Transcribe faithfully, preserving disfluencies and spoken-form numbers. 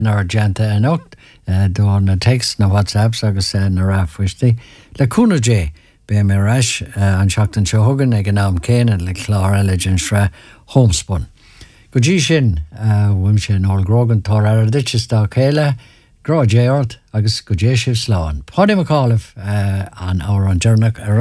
nar genta an ocht do na text na WhatsApps agus na rafhuisti le cúna dé be me ras an seachtain seo thugan ag an am céine le chlár legend sra homespun. Go dí sin bhuaim sin ál grogan tar ar dit is dá chéile grá déart agus go dé sibh sláán. Pádi McAuliffe an ára an dernach ar